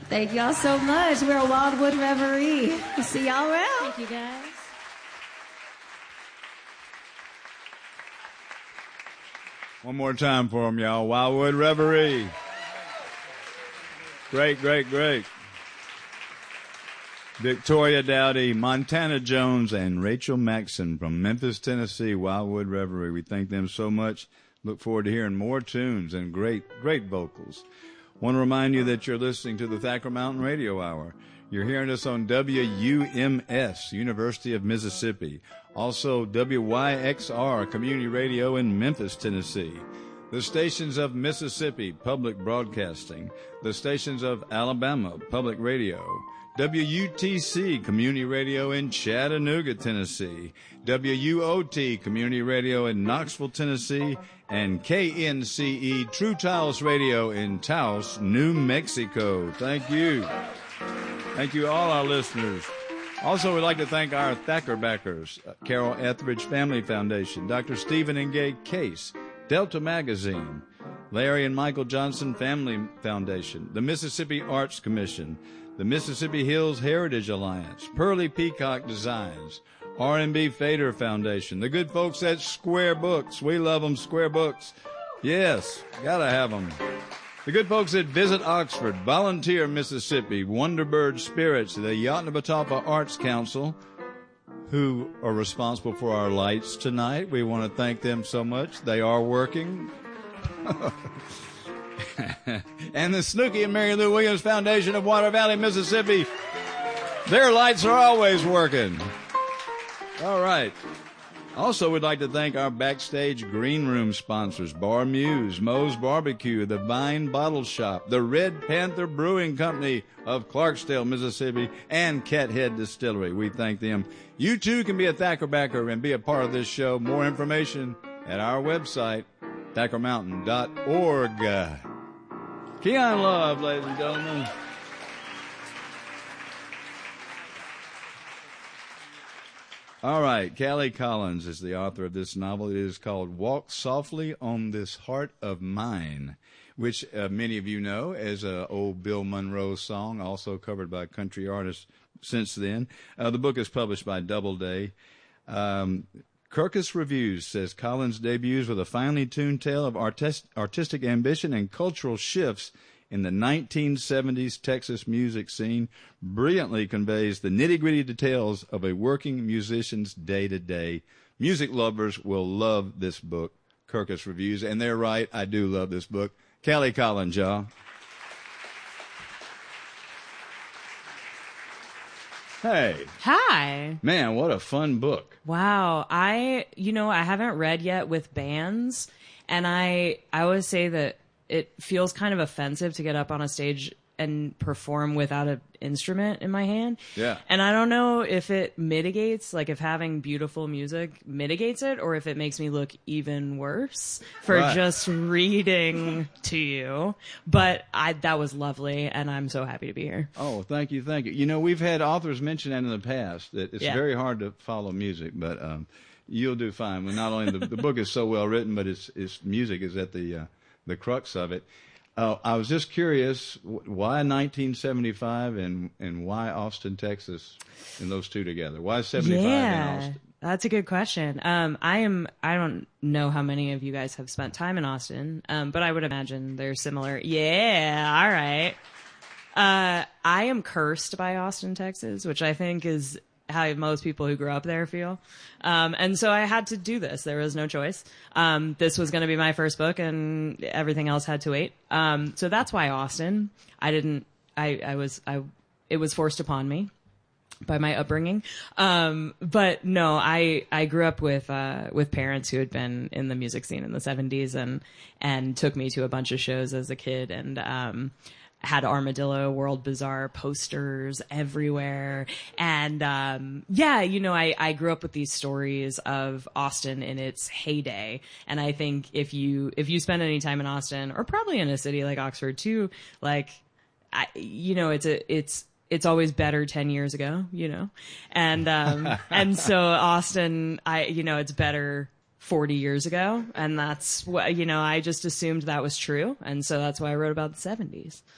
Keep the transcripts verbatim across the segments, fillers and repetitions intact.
Thank y'all so much. We're a Wildwood Reverie. See y'all around. Thank you, guys. One more time for them, y'all. Wildwood Reverie. Great, great, great. Victoria Dowdy, Montana Jones, and Rachel Maxson from Memphis, Tennessee, Wildwood Reverie. We thank them so much. Look forward to hearing more tunes and great, great vocals. Want to remind you that you're listening to the Thacker Mountain Radio Hour. You're hearing us on W U M S, University of Mississippi. Also, W Y X R, Community Radio in Memphis, Tennessee. The stations of Mississippi, Public Broadcasting. The stations of Alabama, Public Radio. W U T C, Community Radio in Chattanooga, Tennessee. W U O T, Community Radio in Knoxville, Tennessee. And K N C E, True Taos Radio in Taos, New Mexico. Thank you. Thank you, all our listeners. Also, we'd like to thank our Thacker backers, Carol Etheridge Family Foundation, Doctor Stephen and Gay Case, Delta Magazine, Larry and Michael Johnson Family Foundation, the Mississippi Arts Commission, the Mississippi Hills Heritage Alliance, Pearly Peacock Designs, R and B Fader Foundation, the good folks at Square Books. We love them, Square Books. Yes, gotta have them. The good folks at Visit Oxford, Volunteer Mississippi, Wonderbird Spirits, the Yotnabatawpha Arts Council, who are responsible for our lights tonight. We want to thank them so much. They are working. And the Snooky and Mary Lou Williams Foundation of Water Valley, Mississippi. Their lights are always working. All right. Also, we'd like to thank our backstage green room sponsors, Bar Muse, Moe's Barbecue, the Vine Bottle Shop, the Red Panther Brewing Company of Clarksdale, Mississippi, and Cathead Distillery. We thank them. You too can be a Thacker backer and be a part of this show. More information at our website, thacker mountain dot org. Keon Love, ladies and gentlemen. All right, Callie Collins is the author of this novel. It is called Walk Softly on This Heart of Mine, which uh, many of you know as an old Bill Monroe song, also covered by country artists since then. Uh, the book is published by Doubleday. Um, Kirkus Reviews says Collins debuts with a finely tuned tale of artist, artistic ambition and cultural shifts in the nineteen seventies Texas music scene, brilliantly conveys the nitty-gritty details of a working musician's day-to-day. Music lovers will love this book, Kirkus Reviews, and they're right, I do love this book. Callie Collins, y'all. Hey. Hi. Man, what a fun book. Wow. I, you know, I haven't read yet with bands, and I, I always say that it feels kind of offensive to get up on a stage and perform without an instrument in my hand. Yeah. And I don't know if it mitigates, like if having beautiful music mitigates it, or if it makes me look even worse for right. just reading to you. But I, that was lovely, and I'm so happy to be here. Oh, thank you, thank you. You know, we've had authors mention that in the past, that it's Yeah. very hard to follow music, but um, you'll do fine. Well, not only the, the book is so well written, but its, its music is at the... Uh, the crux of it. Uh, I was just curious, why nineteen seventy-five and, and why Austin, Texas, and those two together? Why seventy-five yeah, in Austin? That's a good question. Um, I am. I don't know how many of you guys have spent time in Austin, um, but I would imagine they're similar. Yeah, all right. Uh, I am cursed by Austin, Texas, which I think is how most people who grew up there feel. Um, and so I had to do this. There was no choice. Um, this was going to be my first book, and everything else had to wait. Um, so that's why Austin. I didn't, I, I was, I, it was forced upon me by my upbringing. Um, but no, I, I grew up with, uh, with parents who had been in the music scene in the seventies and, and took me to a bunch of shows as a kid. And, um, had Armadillo World Bazaar posters everywhere. And, um, yeah, you know, I, I grew up with these stories of Austin in its heyday. And I think if you, if you spend any time in Austin, or probably in a city like Oxford too, like, I, you know, it's a, it's, it's always better ten years ago, you know? And, um, and so Austin, I, you know, it's better forty years ago. And that's what, you know, I just assumed that was true. And so that's why I wrote about the seventies.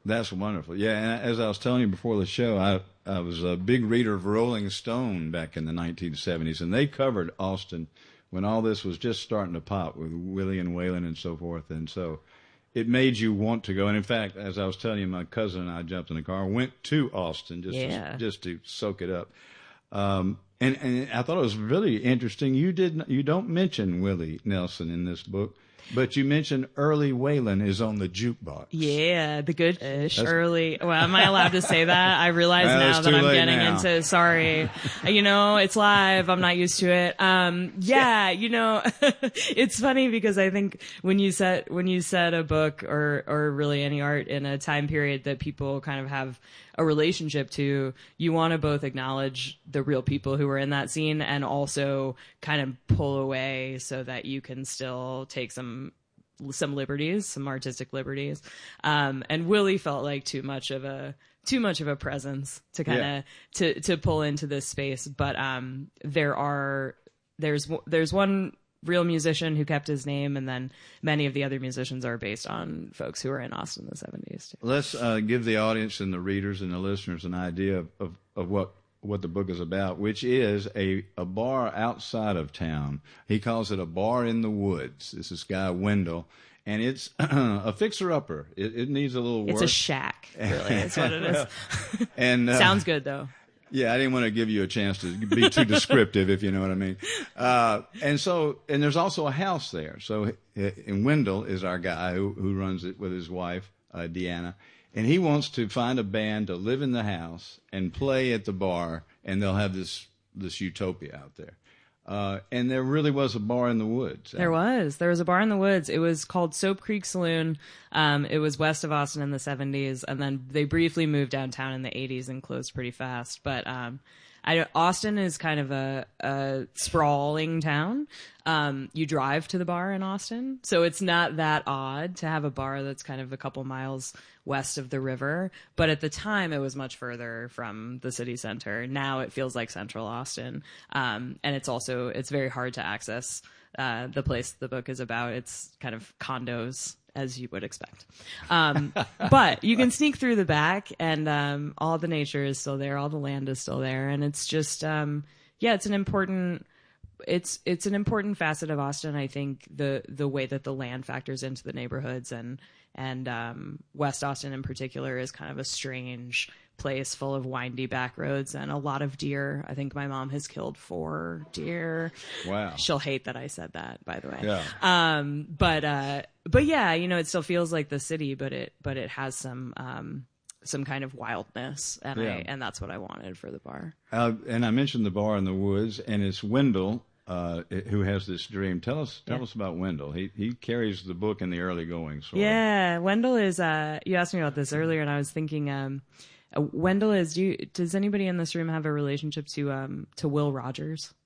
That's wonderful. Yeah, and as I was telling you before the show, I I was a big reader of Rolling Stone back in the nineteen seventies, and they covered Austin when all this was just starting to pop with Willie and Waylon and so forth. And so it made you want to go. And in fact, as I was telling you, my cousin and I jumped in the car, went to Austin just yeah. to, just to soak it up. Um, and, and I thought it was really interesting. You did you don't mention Willie Nelson in this book, but you mentioned Early Waylon is on the jukebox. Yeah, the good-ish early. Well, am I allowed to say that? I realize Well, now it's that too I'm late getting now. into, sorry, you know, it's live. I'm not used to it. Um, yeah, you know, it's funny because I think when you set, when you set a book or, or really any art in a time period that people kind of have a relationship to, you want to both acknowledge the real people who were in that scene and also kind of pull away so that you can still take some some liberties, some artistic liberties. Um, and Willie felt like too much of a too much of a presence to kind of Yeah. to to pull into this space. But um, there are there's there's one real musician who kept his name, and then many of the other musicians are based on folks who were in Austin in the seventies too. Let's uh, give the audience and the readers and the listeners an idea of, of, of what what the book is about, which is a, a bar outside of town. He calls it a bar in the woods. This is guy Wendell, and it's a fixer-upper. It, it needs a little work. It's a shack, really. That's what it is. and uh, Sounds good though. Yeah, I didn't want to give you a chance to be too descriptive, if you know what I mean. Uh, and so, and there's also a house there. So, and Wendell is our guy who, who runs it with his wife, uh, Deanna. And he wants to find a band to live in the house and play at the bar, and they'll have this, this utopia out there. Uh, and there really was a bar in the woods. There was. There was a bar in the woods. It was called Soap Creek Saloon. Um, it was west of Austin in the seventies, and then they briefly moved downtown in the eighties and closed pretty fast. But um, I, Austin is kind of a, a sprawling town. Um, you drive to the bar in Austin, so it's not that odd to have a bar that's kind of a couple miles west of the river. But at the time, it was much further from the city center. Now it feels like central Austin, um, and it's also it's very hard to access uh, the place the book is about. It's kind of condos, as you would expect. Um, but you can sneak through the back, and um, all the nature is still there, all the land is still there, and it's just um, yeah, it's an important. It's it's an important facet of Austin. I think the the way that the land factors into the neighborhoods, and and um, West Austin in particular is kind of a strange place full of windy back roads and a lot of deer. I think my mom has killed four deer. Wow. She'll hate that I said that, by the way. Yeah. Um, but uh, but yeah, you know, it still feels like the city, but it but it has some um, some kind of wildness, and Yeah. I and that's what I wanted for the bar. Uh, and I mentioned the bar in the woods, and it's Wendell uh, who has this dream. Tell us, tell Yeah. us about Wendell. He he carries the book in the early going. Sort of. Yeah, Wendell is. Uh, you asked me about this earlier, and I was thinking. Um, uh, Wendell is. Do you, does anybody in this room have a relationship to um to Will Rogers?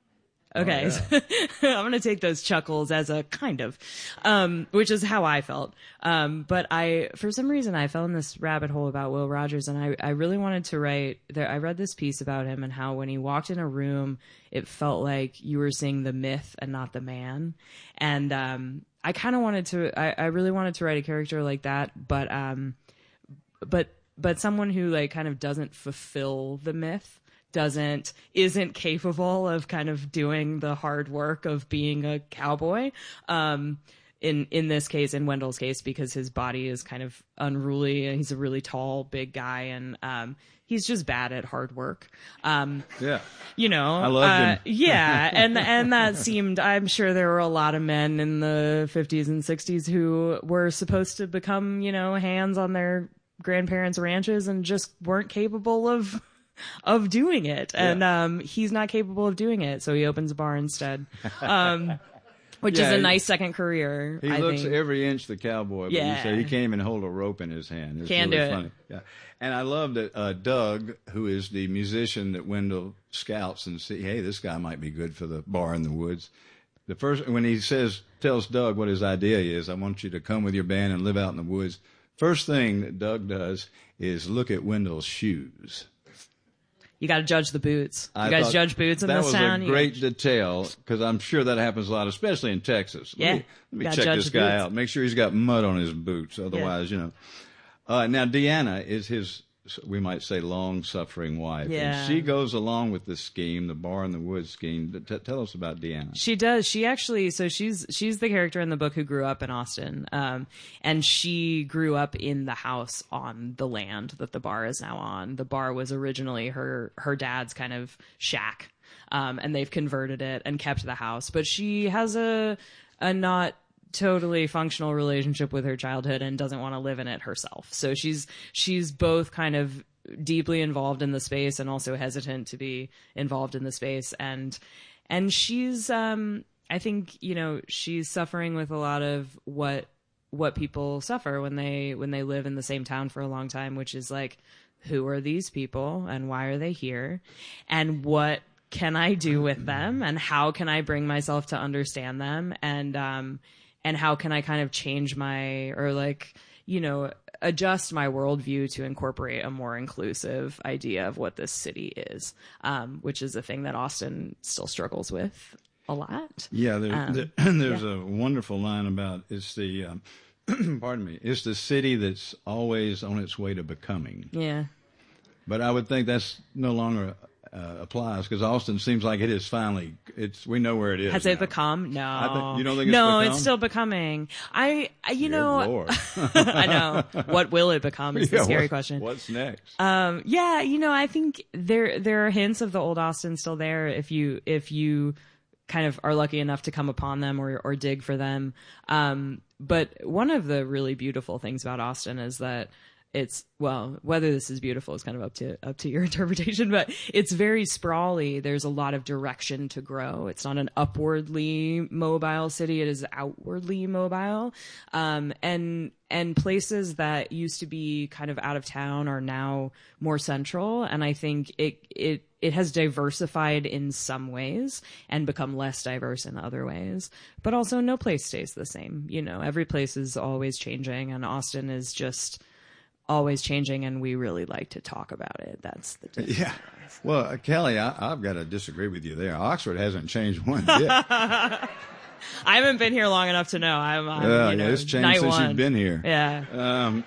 Okay, Oh, I'm gonna take those chuckles as a kind of, um, which is how I felt. Um, but I, for some reason, I fell in this rabbit hole about Will Rogers, and I, I really wanted to write. There, I read this piece about him and how when he walked in a room, it felt like you were seeing the myth and not the man. And um, I kind of wanted to. I, I really wanted to write a character like that, but um, but but someone who like kind of doesn't fulfill the myth. doesn't isn't capable of kind of doing the hard work of being a cowboy um in in this case, in Wendell's case, because his body is kind of unruly and he's a really tall big guy, and um he's just bad at hard work. um Yeah. you know, I loved uh, him. yeah, and and that seemed. I'm sure there were a lot of men in the fifties and sixties who were supposed to become, you know, hands on their grandparents' ranches and just weren't capable of of doing it. And Yeah. um, he's not capable of doing it, so he opens a bar instead, um, which Yeah, is a he- nice second career. He I looks think. every inch the cowboy, but Yeah. you say he can't even hold a rope in his hand. It's Can't really do it. funny. Yeah. And I love that uh, Doug, who is the musician that Wendell scouts and see, hey, this guy might be good for the bar in the woods. The first, when he says, tells Doug what his idea is, I want you to come with your band and live out in the woods. First thing that Doug does is look at Wendell's shoes. You got to judge the boots. You I guys thought judge boots in that this town. was a You- great detail, because I'm sure that happens a lot, especially in Texas. Yeah. Let me, let me Gotta check judge this the guy boots. out. Make sure he's got mud on his boots. Otherwise, you know. Uh, now, Deanna is his, we might say, long-suffering wife. Yeah. And she goes along with this scheme, the Bar in the Woods scheme. T- tell us about Deanna. She does. She actually, so she's she's the character in the book who grew up in Austin. Um, and she grew up in the house on the land that the bar is now on. The bar was originally her, her dad's kind of shack. Um, and they've converted it and kept the house. But she has a a not totally functional relationship with her childhood and doesn't want to live in it herself. So she's she's both kind of deeply involved in the space and also hesitant to be involved in the space. And and she's um I think, you know, she's suffering with a lot of what what people suffer when they when they live in the same town for a long time, which is like, who are these people and why are they here? And what can I do with them? And how can I bring myself to understand them? And um and how can I kind of change my, or like, you know, adjust my worldview to incorporate a more inclusive idea of what this city is, um, which is a thing that Austin still struggles with a lot. Yeah, there, Um, there, there's yeah. a wonderful line about it's the, um, pardon me, it's the city that's always on its way to becoming. Yeah. But I would think that's no longer uh, applies because Austin seems like it is finally. It's we know where it is. Has now. it become? No. I think, you don't think it's no, become? it's still becoming. I, I you Good know, Lord. I know. What will it become is the Yeah, scary what- question. What's next? Um, yeah, you know, I think there there are hints of the old Austin still there if you if you kind of are lucky enough to come upon them or or dig for them. Um, but one of the really beautiful things about Austin is that it's, well, whether this is beautiful is kind of up to up to your interpretation, but it's very sprawly. There's a lot of direction to grow. It's not an upwardly mobile city. It is outwardly mobile. Um, and and places that used to be kind of out of town are now more central. And I think it it it has diversified in some ways and become less diverse in other ways. But also no place stays the same. You know, every place is always changing, and Austin is just always changing, and we really like to talk about it. That's the difference. Yeah. Well, uh, Kelly, I, I've got to disagree with you there. Oxford hasn't changed one bit. I haven't been here long enough to know. I'm, I'm Yeah, you know, yeah, it's changed night since one. you've been here. Yeah. Um,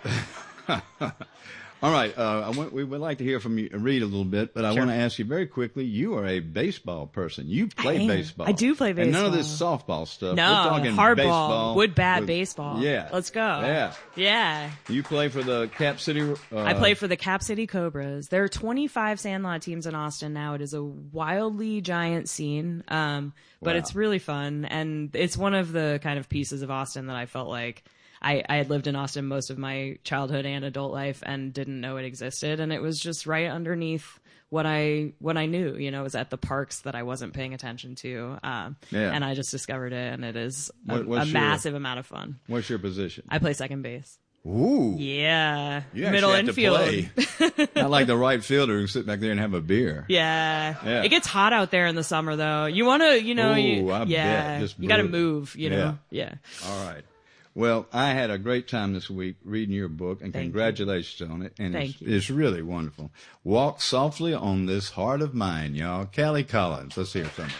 all right. Uh, I want, we would like to hear from you, read a little bit, but I Sure. want to ask you very quickly. You are a baseball person. You play I am. baseball. I do play And none of baseball. this softball stuff. No, We're talking hardball, baseball wood bat with- baseball. Yeah. Let's go. Yeah. Yeah. You play for the Cap City. Uh, I play for the Cap City Cobras. There are twenty-five Sandlot teams in Austin now. It is a wildly giant scene, um, but Wow. it's really fun. And it's one of the kind of pieces of Austin that I felt like I, I had lived in Austin most of my childhood and adult life and didn't know it existed. And it was just right underneath what I what I knew. You know, it was at the parks that I wasn't paying attention to. Um, Yeah. And I just discovered it, and it is a, What- what's a your- massive amount of fun. What's your position? I play second base. Ooh. Yeah. You actually Middle have infield. to play. Not like the right fielder who sit back there and have a beer. Yeah. Yeah. It gets hot out there in the summer, though. You want to, you know, Ooh, you, I yeah, bet. Just you got to brutal. move, you know. Yeah. All right. Well, I had a great time this week reading your book, and Thank congratulations on it. And Thank it's, you. it's really wonderful. Walk softly on this heart of mine, y'all. Callie Collins. Let's hear from her.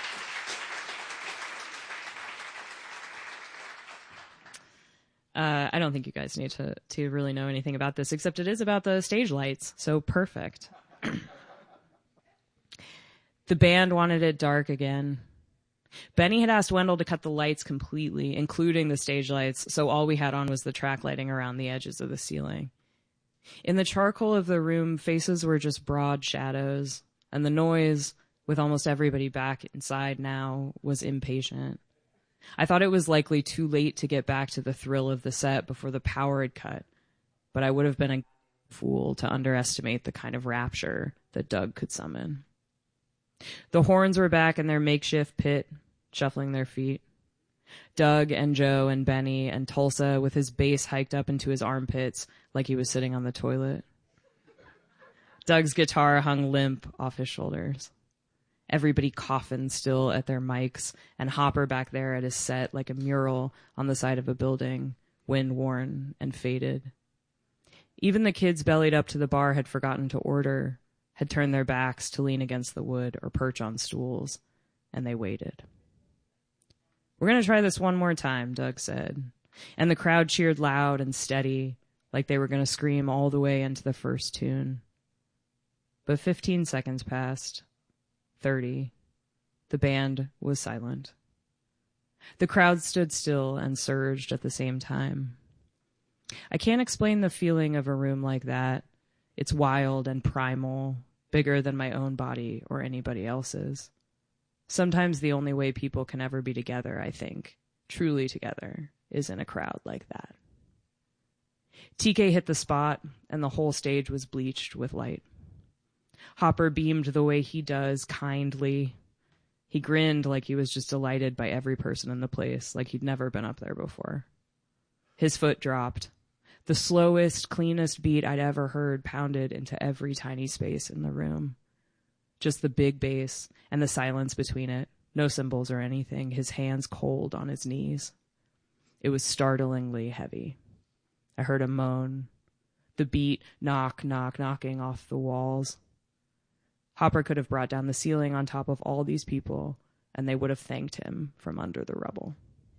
Uh, I don't think you guys need to, to really know anything about this, except it is about the stage lights. So perfect. The band wanted it dark again. Benny had asked Wendell to cut the lights completely, including the stage lights, so all we had on was the track lighting around the edges of the ceiling. In the charcoal of the room, faces were just broad shadows, and the noise, with almost everybody back inside now, was impatient. I thought it was likely too late to get back to the thrill of the set before the power had cut, but I would have been a fool to underestimate the kind of rapture that Doug could summon. The horns were back in their makeshift pit, shuffling their feet. Doug and Joe and Benny and Tulsa with his bass hiked up into his armpits like he was sitting on the toilet. Doug's guitar hung limp off his shoulders. Everybody coughing still at their mics, and Hopper back there at his set like a mural on the side of a building, wind-worn and faded. Even the kids bellied up to the bar had forgotten to order, had turned their backs to lean against the wood or perch on stools, and they waited. "We're going to try this one more time," Doug said, and the crowd cheered loud and steady, like they were going to scream all the way into the first tune. But fifteen seconds passed, thirty. The band was silent. The crowd stood still and surged at the same time. I can't explain the feeling of a room like that. It's wild and primal, bigger than my own body or anybody else's. Sometimes the only way people can ever be together, I think, truly together, is in a crowd like that. T K hit the spot, and the whole stage was bleached with light. Hopper beamed the way he does, kindly. He grinned like he was just delighted by every person in the place, like he'd never been up there before. His foot dropped. The slowest, cleanest beat I'd ever heard pounded into every tiny space in the room. Just the big bass and the silence between it. No cymbals or anything, his hands cold on his knees. It was startlingly heavy. I heard a moan. The beat knock, knock, knocking off the walls. Hopper could have brought down the ceiling on top of all these people, and they would have thanked him from under the rubble.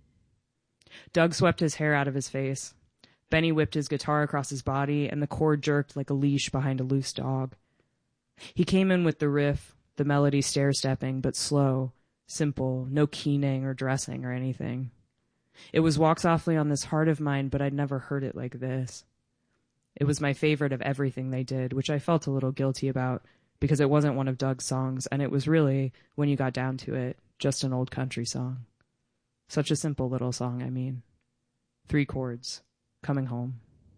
Doug swept his hair out of his face. Benny whipped his guitar across his body, and the cord jerked like a leash behind a loose dog. He came in with the riff, the melody stair-stepping, but slow, simple, no keening or dressing or anything. It was Walk Softly on This Heart of Mine, but I'd never heard it like this. It was my favorite of everything they did, which I felt a little guilty about, because it wasn't one of Doug's songs, and it was really, when you got down to it, just an old country song. Such a simple little song, I mean. Three chords. Coming home.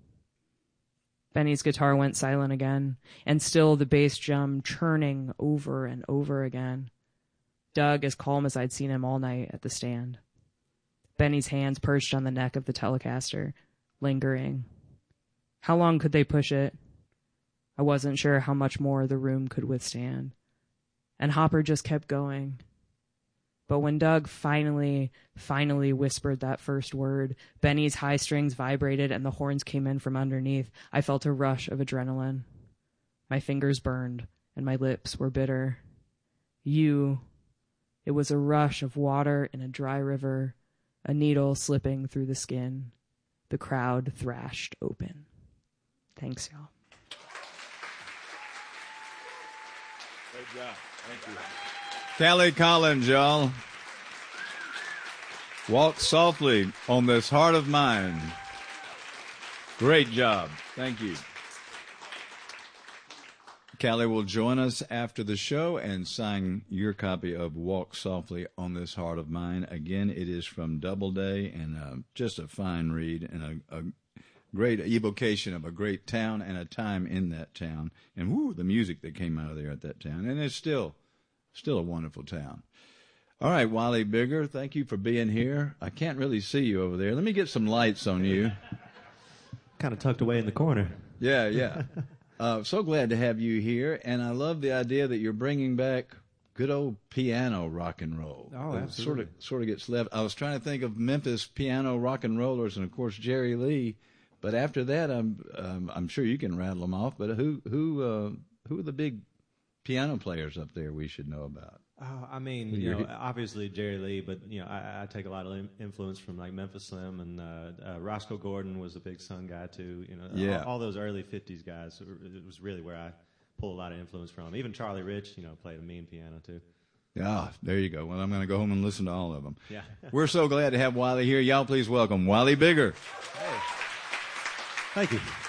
Benny's guitar went silent again, and still the bass drum churning over and over again. Doug as calm as I'd seen him all night at the stand. Benny's hands perched on the neck of the Telecaster, lingering. How long could they push it? I wasn't sure how much more the room could withstand. And Hopper just kept going. But when Doug finally, finally whispered that first word, Benny's high strings vibrated and the horns came in from underneath. I felt a rush of adrenaline. My fingers burned and my lips were bitter. You. It was a rush of water in a dry river, a needle slipping through the skin. The crowd thrashed open. Thanks, y'all. Great job. Thank you. Kelly Collins, y'all. Walk Softly on This Heart of Mine. Great job. Thank you. Callie will join us after the show and sign your copy of Walk Softly on This Heart of Mine. Again, it is from Doubleday, and uh, just a fine read and a, a great evocation of a great town and a time in that town. And whoo, the music that came out of there at that town. And it's still, still a wonderful town. All right, Wally Bigger, thank you for being here. I can't really see you over there. Let me get some lights on you. Kind of tucked away in the corner. Yeah, yeah. Uh, so glad to have you here, and I love the idea that you're bringing back good old piano rock and roll. Oh, absolutely. Sort of, sort of gets left. I was trying to think of Memphis piano rock and rollers, and of course Jerry Lee. But after that, I'm um, I'm sure you can rattle them off. But who who uh, who are the big piano players up there we should know about? Oh, I mean, you know, obviously Jerry Lee, but you know, I, I take a lot of influence from like Memphis Slim, and uh, uh, Roscoe Gordon was a big Sun guy too. You know, yeah. all, all those early fifties guys. It was really where I pull a lot of influence from. Even Charlie Rich, you know, played a mean piano too. Yeah, there you go. Well, I'm going to go home and listen to all of them. Yeah. We're so glad to have Wally here. Y'all please welcome Wally Bigger. Hey. Thank you.